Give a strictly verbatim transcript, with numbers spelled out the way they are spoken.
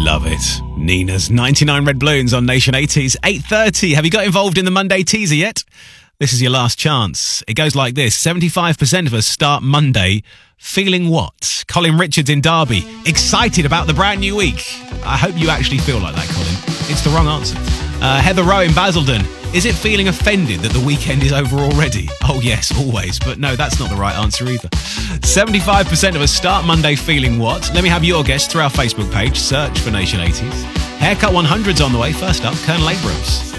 Love it. Nina's ninety-nine Red Balloons on Nation eighties, eight thirty. Have you got involved in the Monday teaser yet? This is your last chance. It goes like this. seventy-five percent of us start Monday feeling what? Colin Richards in Derby, excited about the brand new week. I hope you actually feel like that, Colin. It's the wrong answer. Uh, Heather Rowe in Basildon. Is it feeling offended that the weekend is over already? Oh, yes, always. But no, that's not the right answer either. seventy-five percent of us start Monday feeling what? Let me have your guess through our Facebook page. Search for Nation eighties. Haircut one hundred's on the way. First up, Colonel Abrams.